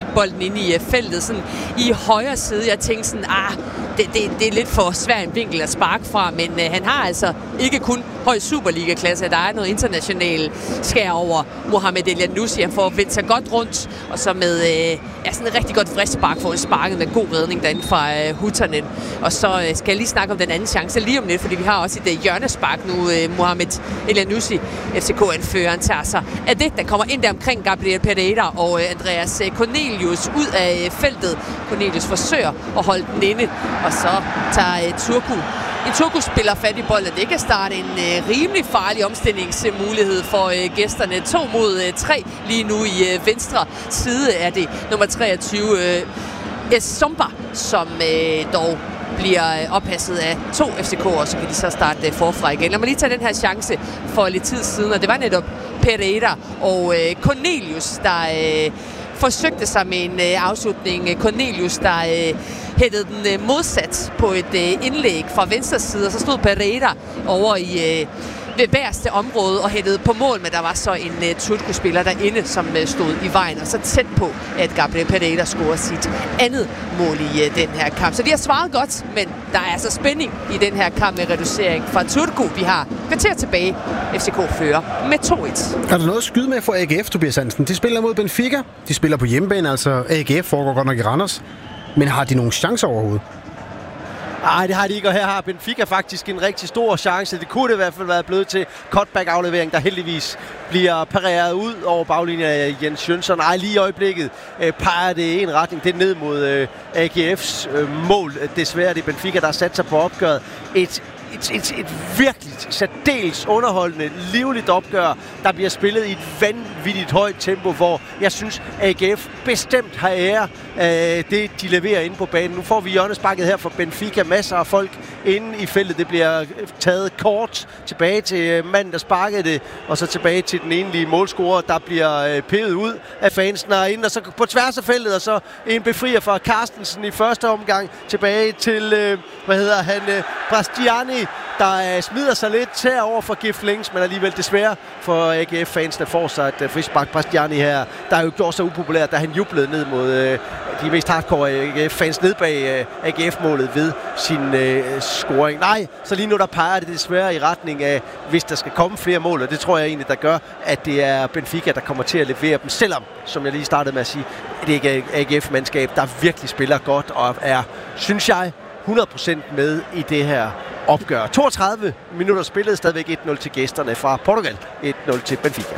bolden inde i feltet, sådan i højre side. Jeg tænkte sådan, det er lidt for svær en vinkel at sparke fra, men han har altså ikke kun høj Superliga-klasse. Der er noget international skær over Mohamed Elyounoussi. Han får vendt sig godt rundt, og så med sådan et rigtig godt fristspark for en sparket med god redning derinde fra Huttunen. Og så skal jeg lige snakke om den anden chance lige om lidt, fordi vi har også et hjørnespark nu. Mohamed Elyounoussi, FCK-anføreren, tager sig af det, der kommer ind der omkring Gabriel Pereira og Andreas Cornelius ud af feltet. Cornelius forsøger at holde den inde, og så tager Turku spiller fat i bolden. Det kan starte en rimelig farlig omstillingsmulighed for gæsterne. 2 mod 3 lige nu i venstre side er det nummer 23 Essomba, som dog bliver oppasset af 2 FCK'er, så kan de så starte forfra igen. Lad mig lige tage den her chance for lidt tid siden, og det var netop Pereira og Cornelius, der forsøgte sig med en afslutning. Cornelius, der hættede den modsat på et indlæg fra venstre side, og så stod Pereira over i ved bagerste område og hættede på mål, men der var så en Turku-spiller derinde, som stod i vejen, og så tæt på, at Gabriel Pereira scorede sit andet mål i den her kamp. Så de har svaret godt, men der er altså spænding i den her kamp med reducering fra Turku. Vi har kvarter tilbage. FCK fører med 2-1. Er der noget at skyde med for AGF, Tobias Hansen? De spiller mod Benfica. De spiller på hjemmebane, altså AGF foregår godt nok i Randers. Men har de nogle chancer overhovedet? Nej, det har de ikke, og her har Benfica faktisk en rigtig stor chance. Det kunne det i hvert fald være blevet til cutback-aflevering, der heldigvis bliver pareret ud over baglinjen af Jens Jønsson. Nej, lige i øjeblikket peger det i en retning. Det er ned mod AGF's mål. Desværre det er Benfica, der har sat sig på opgøret. Et virkelig særdeles underholdende, livligt opgør, der bliver spillet i et vanvittigt højt tempo, hvor jeg synes, AGF bestemt har ære af det, de leverer inde på banen. Nu får vi hjørnesparket her for Benfica. Masser af folk inde i feltet. Det bliver taget kort tilbage til manden, der sparkede det, og så tilbage til den enlige målscorer, der bliver pevet ud af fansen herinde, og så på tværs af feltet, og så en befrier fra Carstensen i første omgang tilbage til, Bastiani, der smider sig lidt til over for GIF Links, men alligevel desværre for AGF-fansene får sig et frispark. Bastiani her, der er jo gjort sig upopulær, da han jublede ned mod de mest hardcore AGF-fans ned bag AGF-målet ved sin scoring. Nej, så lige nu der peger det desværre i retning af, hvis der skal komme flere mål, og det tror jeg egentlig, der gør, at det er Benfica, der kommer til at levere dem, selvom, som jeg lige startede med at sige, det er ikke AGF-mandskab, der virkelig spiller godt og er, synes jeg, 100% med i det her opgør. 32 minutter spillet, stadigvæk 1-0 til gæsterne fra Portugal, 1-0 til Benfica.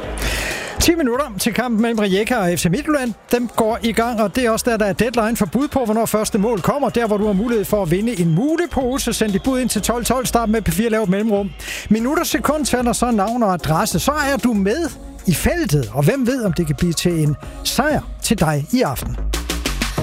10 minutter til kampen mellem Rijeka og FC Midtjylland. Dem går i gang, og det er også der er deadline for bud på, hvornår første mål kommer. Der, hvor du har mulighed for at vinde en mulepose. Send dit bud ind til 12.12. Start med P4 lavt mellemrum. Minutter, sekundtander, så navn og adresse. Så er du med i feltet, og hvem ved, om det kan blive til en sejr til dig i aften.